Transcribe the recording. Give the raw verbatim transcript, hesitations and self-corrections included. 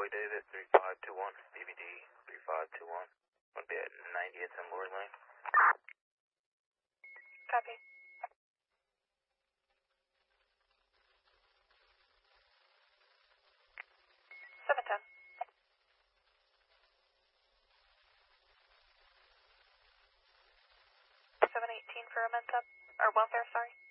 Troy David, three five two one, B B D three five two one. Going to be at ninety-eight ten Lord Lane. Copy. seven ten. seven eighteen for a med sub, or welfare, sorry.